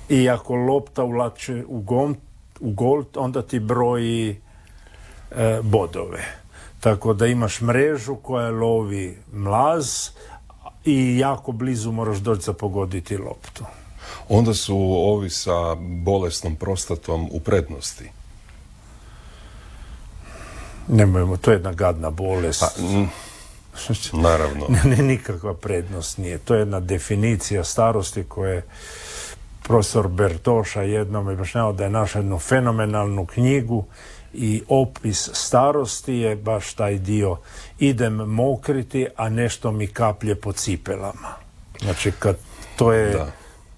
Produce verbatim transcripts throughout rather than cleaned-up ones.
I ako lopta ulače u, gol, u gol, onda ti broji e, bodove. Tako da imaš mrežu koja lovi mlaz i jako blizu moraš doći za pogoditi loptu. Onda su ovi sa bolesnom prostatom u prednosti. Nemojmo, to je jedna gadna bolest. A, n- naravno. Ne, nikakva prednost nije. To je jedna definicija starosti koja je profesor Bertoša jednom objašnjavao da je našao jednu fenomenalnu knjigu i opis starosti je baš taj dio idem mokriti, a nešto mi kaplje po cipelama. Znači, kad to je... Da.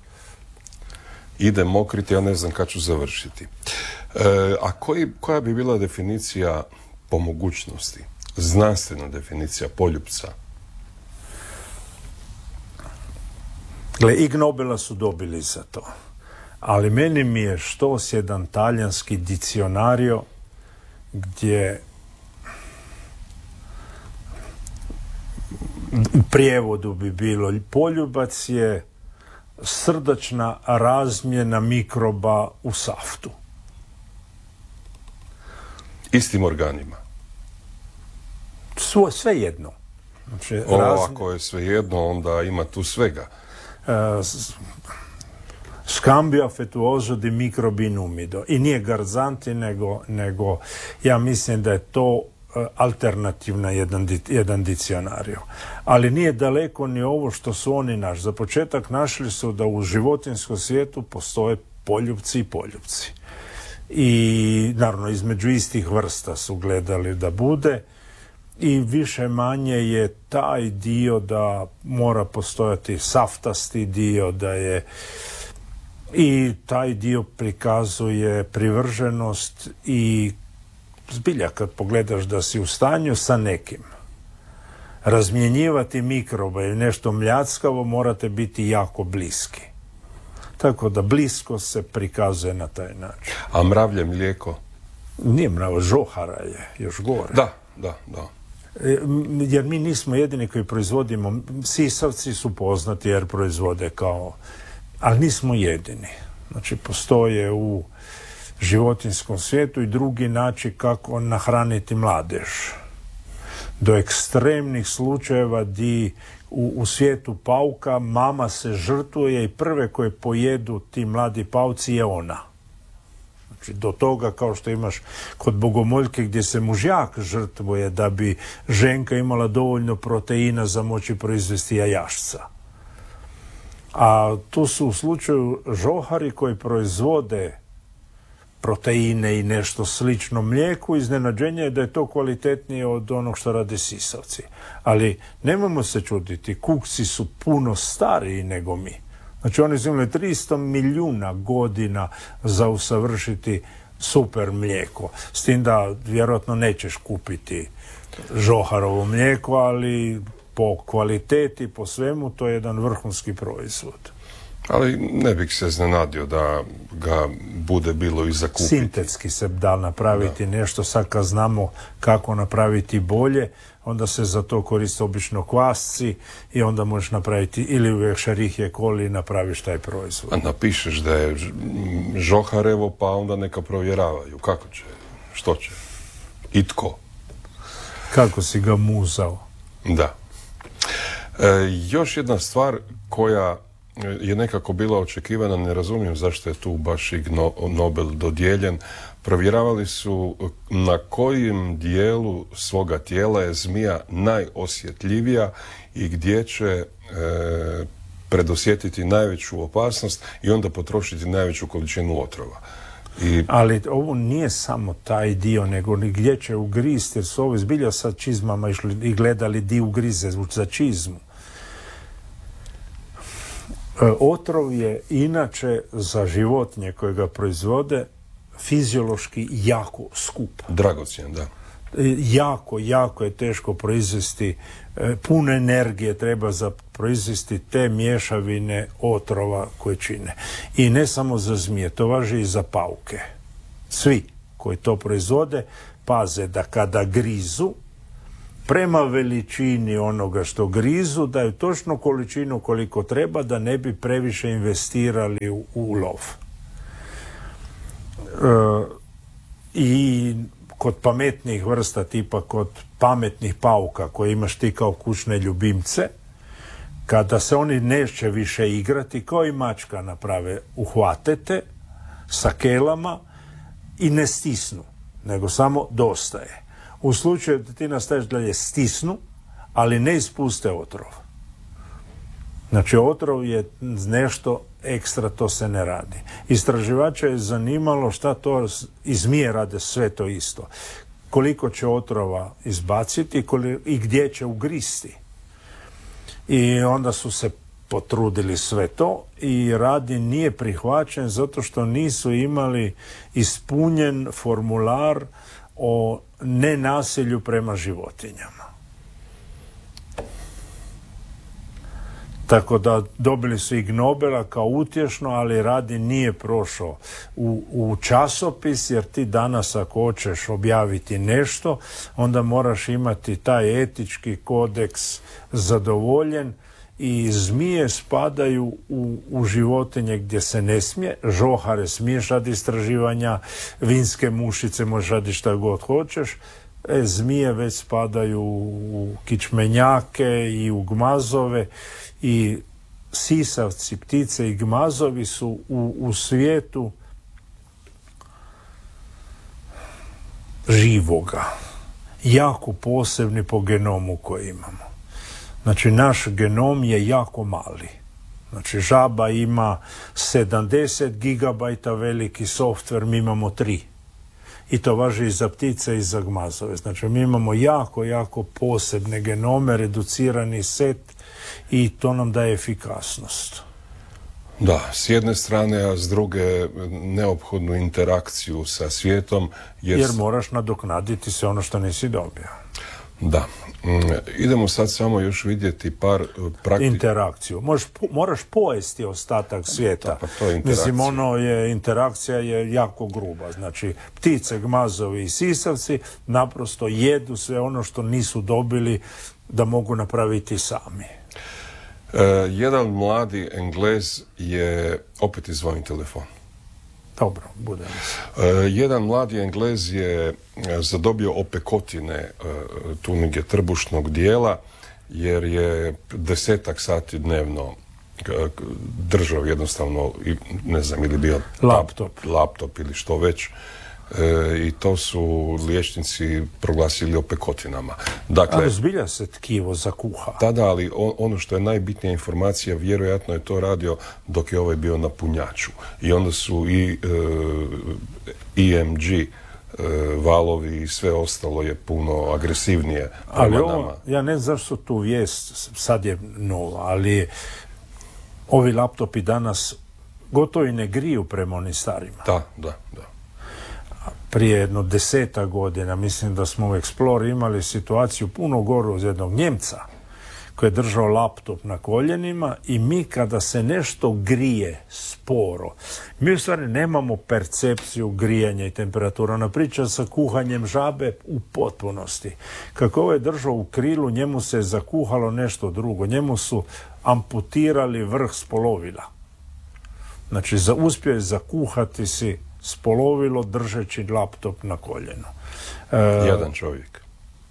Idem mokriti, ja ne znam kad ću završiti. E, a koji, koja bi bila definicija po mogućnosti? Znanstvena definicija poljupca? Gle, Ig Nobela su dobili za to. Ali meni mi je štos jedan talijanski diccionario gdje u prijevodu bi bilo poljubac je srdačna razmjena mikroba u saftu. Istim organima? Svo, sve jedno. Znači, o, razmjena... Ako je sve jedno, onda ima tu svega. Uh, Scambio affettuoso di microbi in umido. I nije Garzanti, nego, nego ja mislim da je to uh, alternativna jedan, jedan diccionario. Ali nije daleko ni ovo što su oni naš. Za početak našli su da u životinjskom svijetu postoje poljupci i poljupci. I naravno između istih vrsta su gledali da bude i više manje je taj dio da mora postojati saftasti dio, da je i taj dio prikazuje privrženost i zbilja kad pogledaš da si u stanju sa nekim razmjenjivati mikrobe ili nešto mljackavo, morate biti jako bliski. Tako da blisko se prikazuje na taj način. A mravlje mlijeko? Nije mravlje, žohara je još gore. Da, da, da. Jer mi nismo jedini koji proizvodimo, sisavci su poznati jer proizvode kao, ali nismo jedini. Znači postoje u životinjskom svijetu i drugi način kako nahraniti mladež. Do ekstremnih slučajeva di u, u svijetu pauka mama se žrtvuje i prve koje pojedu ti mladi pauci je ona. Znači, do toga kao što imaš kod bogomoljke gdje se mužjak žrtvuje da bi ženka imala dovoljno proteina za moći proizvesti jajašca. A tu su u slučaju žohari koji proizvode proteine i nešto slično mlijeku, iznenađenje je da je to kvalitetnije od onog što rade sisavci. Ali nemojmo se čuditi, kukci su puno stariji nego mi. Znači oni su imali tristo milijuna godina za usavršiti super mlijeko. S tim da vjerojatno nećeš kupiti žoharovo mlijeko, ali po kvaliteti, po svemu, to je jedan vrhunski proizvod. Ali ne bih se iznenadio da ga bude bilo i za kupiti. Sintetski se da napraviti da. Nešto, sad kad znamo kako napraviti bolje, onda se za to koriste obično kvasci i onda možeš napraviti ili u Escherichia coli i napraviš taj proizvod. A napišeš da je žoharevo, pa onda neka provjeravaju. Kako će? Što će? I tko? Kako si ga muzao? Da. E, još jedna stvar koja je nekako bila očekivana, ne razumijem zašto je tu baš Ig Nobel dodijeljen. Provjeravali su na kojem dijelu svoga tijela je zmija najosjetljivija i gdje će e, predosjetiti najveću opasnost i onda potrošiti najveću količinu otrova. I... Ali ovo nije samo taj dio, nego gdje će ugristi, jer su ovo zbilja sa čizmama išli i gledali di ugrize za čizmu. Otrov je inače za životinje koje ga proizvode fiziološki jako skup. Dragocjen, da. Jako, jako je teško proizvesti, puno energije treba za proizvesti te mješavine otrova koje čine. I ne samo za zmije, to važi i za pauke. Svi koji to proizvode paze da kada grizu prema veličini onoga što grizu daju točno količinu koliko treba da ne bi previše investirali u, u lov. E, I kod pametnih vrsta, tipa kod pametnih pauka koje imaš ti kao kućne ljubimce, kada se oni neće više igrati, kao i mačka naprave, uhvatete sa kelama i ne stisnu, nego samo dosta je. U slučaju da ti nastaviš dalje stisnu, ali ne ispuste otrov. Znači, otrov je nešto ekstra, to se ne radi. Istraživača je zanimalo šta to, i zmije rade sve to isto. Koliko će otrova izbaciti i gdje će ugristi. I onda su se potrudili sve to i radi nije prihvaćen zato što nisu imali ispunjen formular o nenasilju prema životinjama. Tako da dobili su ig Nobela kao utješno, ali radi nije prošao u, u časopis, jer ti danas ako hoćeš objaviti nešto, onda moraš imati taj etički kodeks zadovoljen i zmije spadaju u, u životinje gdje se ne smije. Žohare smiješ radi istraživanja, vinske mušice možeš radi šta god hoćeš. E, zmije već spadaju u kičmenjake i u gmazove i sisavci, ptice i gmazovi su u, u svijetu živoga jako posebni po genomu koji imamo. Znači, naš genom je jako mali. Znači, žaba ima sedamdeset gigabajta veliki softver, mi imamo tri. I to važi i za ptice i za gmazove. Znači, mi imamo jako, jako posebne genome, reducirani set i to nam daje efikasnost. Da, s jedne strane, a s druge neophodnu interakciju sa svijetom. Jer, jer moraš nadoknaditi sve ono što nisi dobio. Da. Idemo sad samo još vidjeti par prakti... interakciju. Možeš, moraš pojesti ostatak svijeta. Pa to je interakcija. Mislim, ono je, interakcija je jako gruba. Znači, ptice, gmazovi i sisavci naprosto jedu sve ono što nisu dobili da mogu napraviti sami. E, jedan mladi Englez je opet izvojim telefon. Dobro, bude e, jedan mladi Englez je zadobio opekotine e, tu negdje trbušnog dijela jer je desetak sati dnevno držao jednostavno, ne znam, ili bio laptop, laptop ili što već. E, i to su liječnici proglasili opekotinama. Dakle, ali zbilja se tkivo zakuha. Tada, ali on, ono što je najbitnija informacija, vjerojatno je to radio dok je ovaj bio na punjaču. I onda su i e, E M G e, valovi i sve ostalo je puno agresivnije prema ali ovo, nama. Ja ne znam zašto tu vijest, sad je nova, ali ovi laptopi danas gotovo i ne griju prema onim starima. Da, da, da. Prije jedno deseta godina, mislim da smo u Explorer imali situaciju puno goru uz jednog Njemca koji je držao laptop na koljenima i mi kada se nešto grije sporo, mi u stvari nemamo percepciju grijanja i temperatura. Ona priča sa kuhanjem žabe u potpunosti. Kako ovo je držao u krilu, njemu se je zakuhalo nešto drugo. Njemu su amputirali vrh spolovila. Znači, za, uspio je zakuhati si spolovilo držeći laptop na koljenu. E, Jedan čovjek.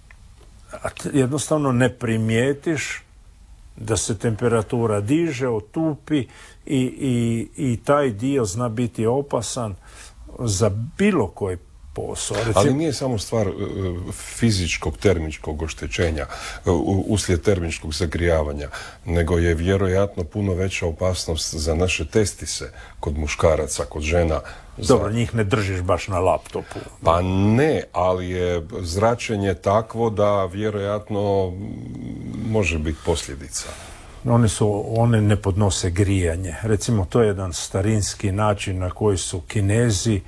Jednostavno ne primijetiš da se temperatura diže, otupi i, i, i taj dio zna biti opasan za bilo koji posao. Recim... Ali nije samo stvar uh, fizičkog, termičkog oštećenja uh, uslijed termičkog zagrijavanja, nego je vjerojatno puno veća opasnost za naše testise kod muškaraca, kod žena. Dobro, za... njih ne držiš baš na laptopu. Pa ne, ali je zračenje takvo da vjerojatno može biti posljedica. One, su, one ne podnose grijanje. Recimo, to je jedan starinski način na koji su Kinezi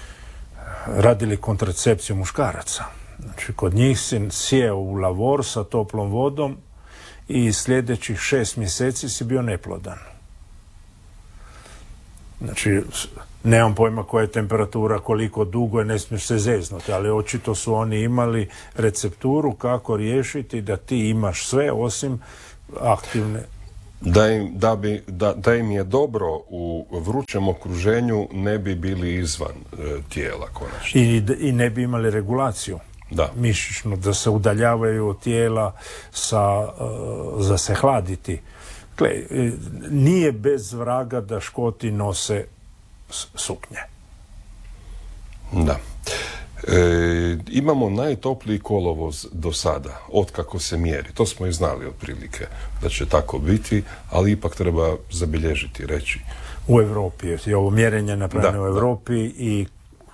radili kontracepciju muškaraca. Znači, kod njih si sjeo u lavor sa toplom vodom i sljedećih šest mjeseci si bio neplodan. Znači, nemam pojma koja je temperatura, koliko dugo je, ne smiješ se zeznuti, ali očito su oni imali recepturu kako riješiti da ti imaš sve osim aktivne. Da im, da, bi, da, da im je dobro u vrućem okruženju, ne bi bili izvan e, tijela konačno. I, I ne bi imali regulaciju. Da. Mišićno, da se udaljavaju od tijela sa, uh, za se hladiti. Gle, nije bez vraga da Škoti nose suknje. Da. E, imamo najtopliji kolovoz do sada, otkako se mjeri. To smo i znali otprilike da će tako biti, ali ipak treba zabilježiti, reći. U Europi je ovo mjerenje napravljeno u Europi da. I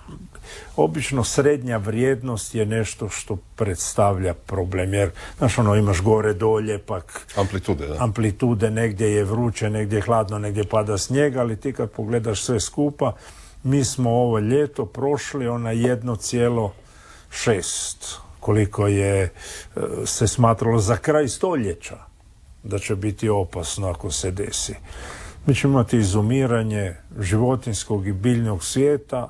obično srednja vrijednost je nešto što predstavlja problem, jer znaš ono, imaš gore dolje, pak amplitude, da. amplitude, negdje je vruće, negdje je hladno, negdje pada snijeg, ali ti kad pogledaš sve skupa, mi smo ovo ljeto prošli ona jedno cijelo šest, koliko je se smatralo za kraj stoljeća da će biti opasno ako se desi. Mi ćemo imati izumiranje životinjskog i biljnog svijeta,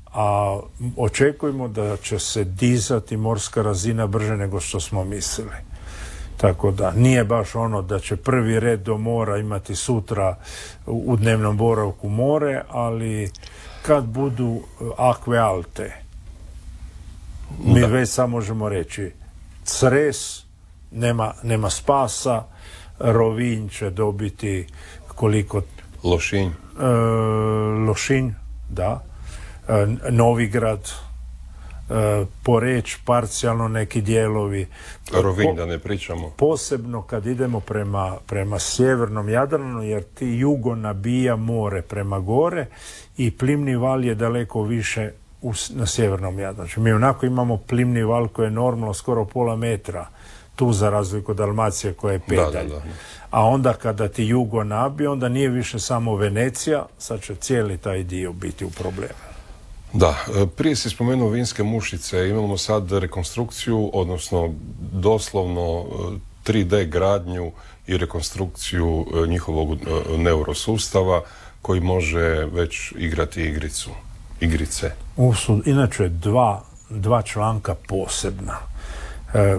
a očekujemo da će se dizati morska razina brže nego što smo mislili. Tako da nije baš ono da će prvi red do mora imati sutra u dnevnom boravku more, ali kad budu akve alte, mi da. već samo možemo reći Cres, nema, nema spasa, Rovinj će dobiti koliko... Lošinj. E, Lošinj, da. E, Novigrad, e, Poreč, parcijalno neki dijelovi. Rovinj, da ne pričamo. Posebno kad idemo prema, prema sjevernom Jadranu, jer ti jugo nabija more prema gore i plimni val je daleko više u, na sjevernom Jadranu. Znači, mi onako imamo plimni val koji je normalno skoro pola metra, tu za razliku od Dalmacije koja je pedalj. Da, da, da. A onda kada ti jugo nabije, onda nije više samo Venecija, sad će cijeli taj dio biti u problemu. Da, prije si spomenuo vinske mušice, imamo sad rekonstrukciju, odnosno doslovno tri D gradnju i rekonstrukciju njihovog neurosustava koji može već igrati igricu, igrice. Ovo su inače dva, dva članka posebna. E,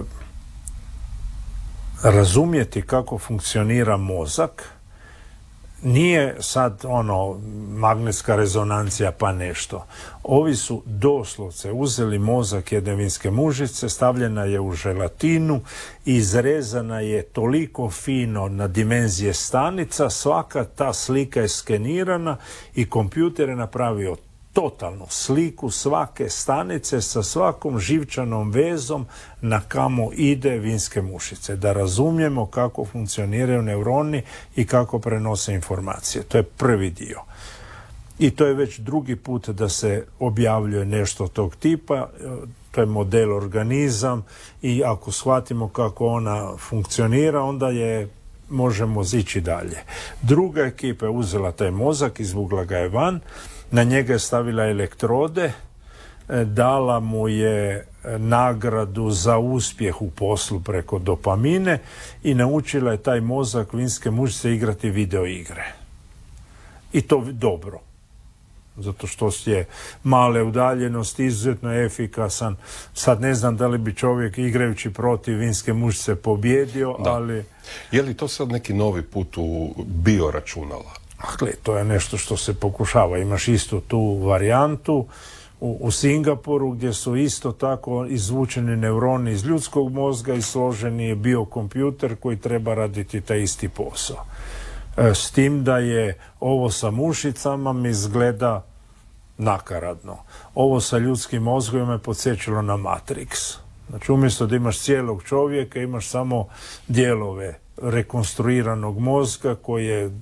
razumjeti kako funkcionira mozak nije sad ono magnetska rezonancija pa nešto. Ovi su doslovce uzeli mozak jedne vinske mušice, stavljena je u želatinu, izrezana je toliko fino na dimenzije stanica, svaka ta slika je skenirana i kompjuter je napravio totalnu sliku svake stanice sa svakom živčanom vezom na kamo ide vinske mušice. Da razumijemo kako funkcioniraju neuroni i kako prenose informacije. To je prvi dio. I to je već drugi put da se objavljuje nešto tog tipa. To je model organizam i ako shvatimo kako ona funkcionira, onda je možemo ići dalje. Druga ekipa je uzela taj mozak, izvukla ga je van, na njega je stavila elektrode, dala mu je nagradu za uspjeh u poslu preko dopamine i naučila je taj mozak vinske mušice igrati video igre. I to dobro. Zato što je male udaljenosti, izuzetno efikasan. Sad ne znam da li bi čovjek igrajući protiv vinske mušice pobjedio, da. ali... Je li to sad neki novi put u bioračunala? Dakle, to je nešto što se pokušava. Imaš isto tu varijantu u, u Singapuru gdje su isto tako izvučeni neuroni iz ljudskog mozga i složeni je biokompjuter koji treba raditi taj isti posao. E, s tim da je ovo sa mušicama mi izgleda nakaradno. Ovo sa ljudskim mozgom me podsjećalo na Matrix. Znači, umjesto da imaš cijelog čovjeka, imaš samo dijelove rekonstruiranog mozga koji je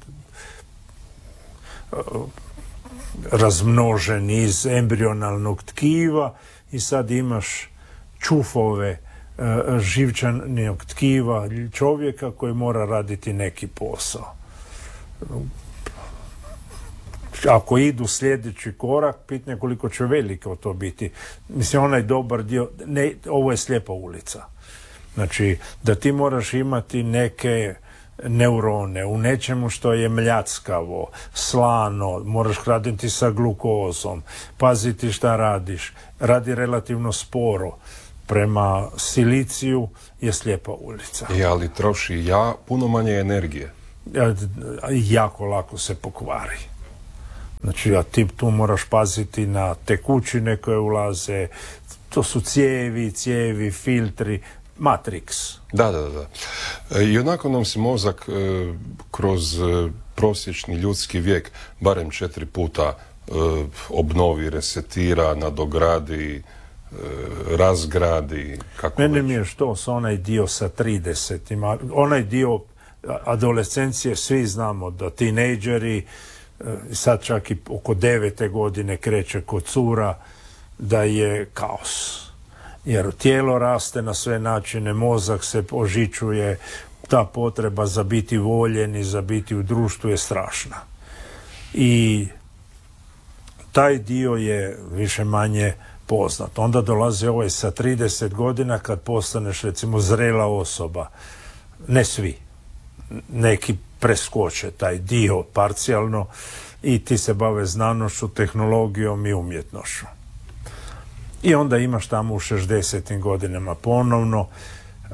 razmnožen iz embrionalnog tkiva i sad imaš čufove uh, živčanog tkiva čovjeka koji mora raditi neki posao. Ako idu sljedeći korak, pitanje koliko će veliko to biti. Mislim, onaj dobar dio, ne, ovo je slijepa ulica. Znači, da ti moraš imati neke neurone, u nečemu što je mljackavo, slano, moraš hraniti sa glukozom, paziti šta radiš, radi relativno sporo. Prema siliciju je slijepa ulica. I, ali troši ja puno manje energije. Jako lako se pokvari. Znači, a ti tu moraš paziti na tekućine koje ulaze, to su cijevi, cijevi, filtri, Matrix. Da, da, da. I onako nam se mozak e, kroz e, prosječni ljudski vijek barem četiri puta e, obnovi, resetira, nadogradi, e, razgradi. Kako Mene već. mi je što s onaj dio sa tridesetima, onaj dio adolescencije, svi znamo da tinejdžeri, sad čak i oko devete godine kreće kod cura, da je kaos. Jer tijelo raste na sve načine, mozak se ožičuje, ta potreba za biti voljen i za biti u društvu je strašna. I taj dio je više manje poznat. Onda dolazi ovaj sa trideset godina kad postaneš recimo zrela osoba. Ne svi. Neki preskoče taj dio parcijalno i ti se bave znanošću, tehnologijom i umjetnošću. I onda imaš tamo u šezdesetim godinama ponovno e,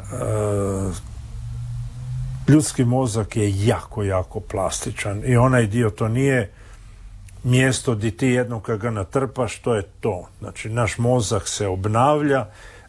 ljudski mozak je jako, jako plastičan i onaj dio, to nije mjesto gdje ti jednom kad ga natrpaš, to je to. Znači, naš mozak se obnavlja.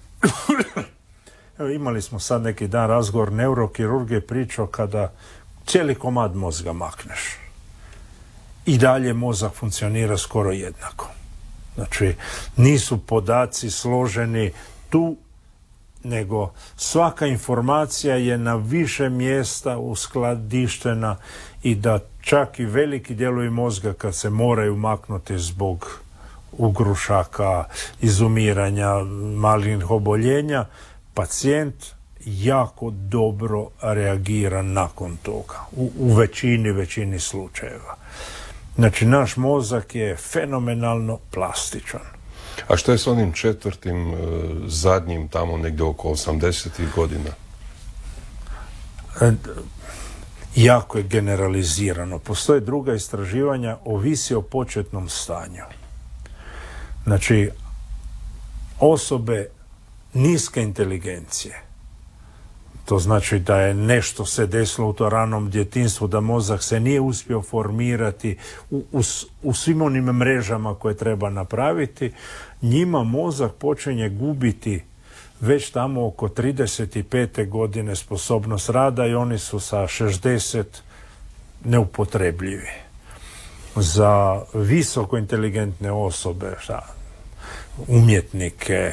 Evo, imali smo sad neki dan razgovor, neurokirurg je pričao kada cijeli komad mozga makneš. I dalje mozak funkcionira skoro jednako. Znači, nisu podaci složeni tu, nego svaka informacija je na više mjesta uskladištena i da čak i veliki dijelovi mozga kad se moraju maknuti zbog ugrušaka, izumiranja, malignih oboljenja, pacijent jako dobro reagira nakon toga. U, u većini, većini slučajeva. Znači, naš mozak je fenomenalno plastičan. A što je s onim četvrtim, e, zadnjim, tamo negdje oko osamdesetih godina? E, jako je generalizirano. Postoje druga istraživanja, ovisi o početnom stanju. Znači, osobe niske inteligencije, to znači da je nešto se desilo u to ranom djetinjstvu, da mozak se nije uspio formirati u, u, u svim onim mrežama koje treba napraviti, njima mozak počinje gubiti već tamo oko trideset pete godine sposobnost rada i oni su sa šezdeset neupotrebljivi. Za visoko inteligentne osobe, šta, umjetnike,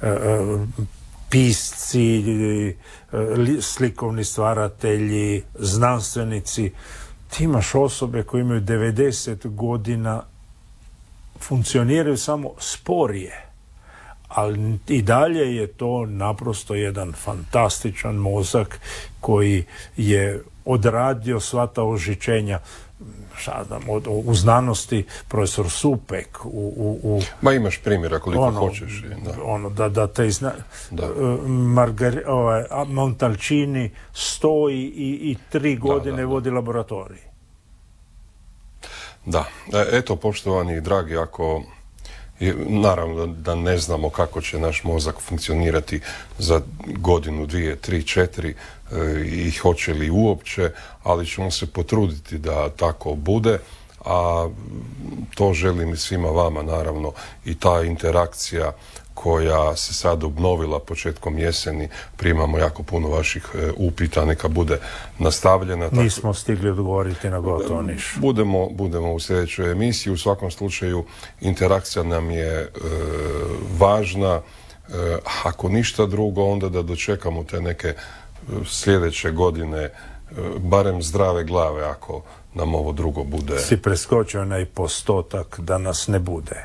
pisci, slikovni stvaratelji, znanstvenici, ti imaš osobe koje imaju devedeset godina, funkcioniraju samo sporije, ali i dalje je to naprosto jedan fantastičan mozak koji je odradio sva ta ožičenja. Znam, u znanosti profesor Supek u, u, u Ma imaš primjera koliko ono, hoćeš. Da. Ono, da, da te izna... Da. Margar... ovaj, Montalcini stoji i, i tri godine da, da, vodi laboratorij. Da. Eto, poštovani i dragi, ako naravno da ne znamo kako će naš mozak funkcionirati za godinu, dvije, tri, četiri i hoće li uopće, ali ćemo se potruditi da tako bude, a to želim i svima vama naravno, i ta interakcija koja se sad obnovila početkom jeseni, primamo jako puno vaših upita, neka bude nastavljena. Nismo tako... stigli odgovoriti na gotovo niš. Budemo, budemo u sljedećoj emisiji. U svakom slučaju interakcija nam je e, važna. E, ako ništa drugo, onda da dočekamo te neke sljedeće godine, e, barem zdrave glave, ako nam ovo drugo bude. Si preskočio onaj postotak da nas ne bude.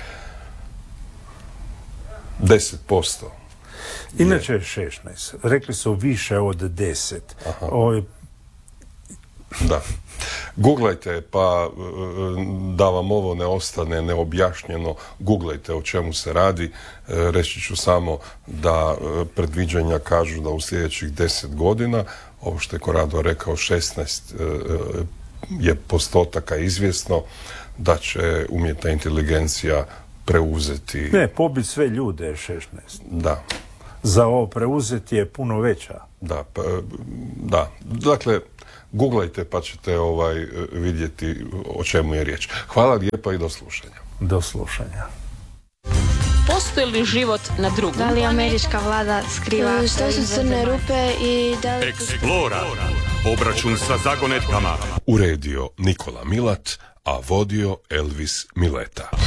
deset posto. Inače je šesnaest. Rekli su više od deset. O, Da. Googlajte, pa da vam ovo ne ostane neobjašnjeno, googlajte o čemu se radi. Reći ću samo da predviđanja kažu da u sljedećih deset godina, ovo što je Corrado rekao, šesnaest je postotaka izvjesno da će umjetna inteligencija preuzeti... Ne, pobiti sve ljude je šesnaest. Da. Za ovo preuzeti je puno veća. Da, pa, da. Dakle, googlajte pa ćete ovaj, vidjeti o čemu je riječ. Hvala lijepa i do slušanja. Do slušanja. Postoji li život na drugom? Da li američka vlada skriva? Što su crne rupe i da li... Eksplora. Obračun sa zagonetkama. Uredio Nikola Milat, a vodio Elvis Mileta.